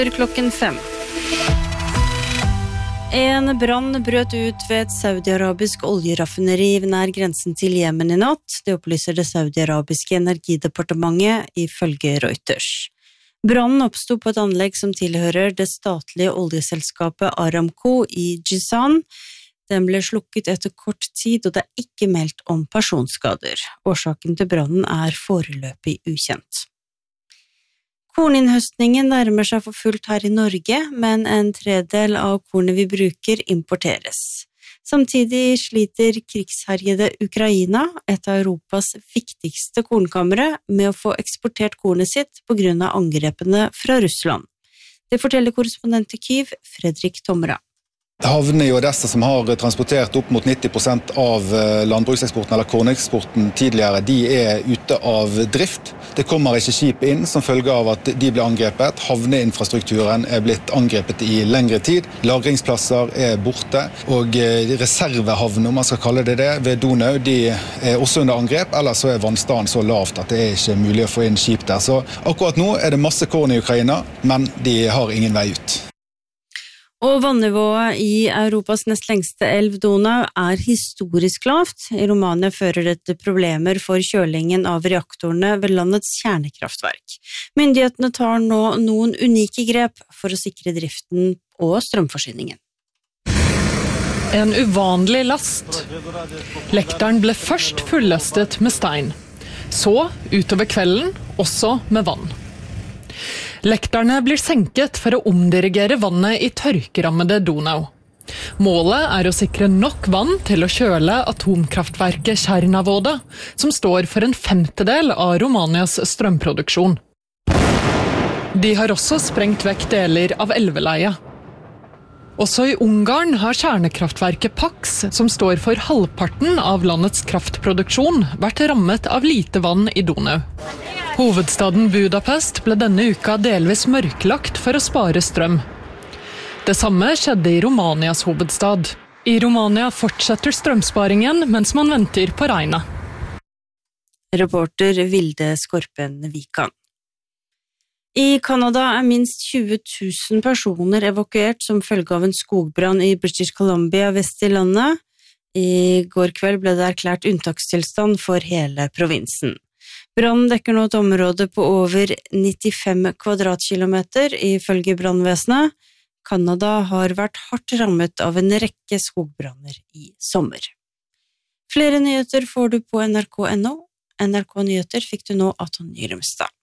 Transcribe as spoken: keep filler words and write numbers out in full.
Klokken fem. En brann brøt ut ved et saudi-arabisk oljeraffineri nær grensen til Jemen i natt. Det opplyser det saudi-arabiske energidepartementet ifølge Reuters. Brannen oppstod på et anlegg som tilhører det statlige oljeselskapet Aramco i Jizan. Den ble slukket etter kort tid, og det er ikke meldt om personskader. Årsaken til brannen er foreløpig ukjent. Korninnhøstningen nærmer seg for fullt her i Norge, men en tredel av kornet vi bruker importeres. Samtidig sliter krigsherjede Ukraina, et av Europas viktigste kornkamre, med å få eksportert kornet sitt på grunn av angrepene fra Russland. Det forteller korrespondent i Kyiv, Fredrik Tomra. Havnene i Odessa som har transportert opp mot nitti prosent av landbrukseksporten eller korneksporten tidligere, de er ute av drift. Det kommer ikke skip inn som følge av at de ble angrepet. Havneinfrastrukturen er blitt angrepet i lengre tid. Lagringsplasser er borte, og reservehavn, om man skal kalle det det, ved Donau, de er også under angrep, eller så er vannstanden så lavt at det er ikke mulig å få inn skip der. Så akkurat nå er det masse korn i Ukraina, men de har ingen vei ut. Og vannivået i Europas nest lengste elv Donau er historisk lavt. I Romania fører dette problemer for kjølingen av reaktorene ved landets kjernekraftverk. Myndighetene tar nå noen unike grep for å sikre driften og strømforsyningen. En uvanlig last. Lekteren ble først fullastet med stein. Så, utover kvelden, også med vann. Lekterne blir senket for å omdirigere vannet i tørkerammede Donau. Målet er å sikre nok vann til å kjøle atomkraftverket Tjernavåda, som står for en femtedel av Romanias strømproduksjon. De har også sprengt vekk deler av elveleie. Også i Ungarn har kjernekraftverket Paks, som står for halvparten av landets kraftproduksjon, vært rammet av lite vann i Donau. Hovedstaden Budapest ble denne uka delvis mørklagt for å spare strøm. Det samme skjedde i Romanias hovedstad. I Romania fortsetter strømsparingen mens man venter på regnet. Reporter Vilde Skorpen Vikan. I Kanada er minst tjue tusen personer evakuert som følge av en skogbrann i British Columbia vest i landet. I går kveld ble det erklært unntakstilstand for hele provinsen. Brannen dekker nå et område på over nittifem kvadratkilometer ifølge brannvesenet. Kanada har vært hardt rammet av en rekke skogbranner i sommer. Flere nyheter får du på N R K punktum N O. N R K Nyheter fikk du nå av Tonje Rømstad.